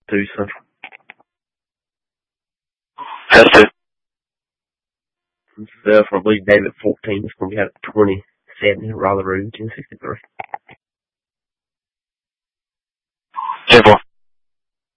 2, so. Test 2. So, I believe David 14 is going to be out at 27, rather rude, 63.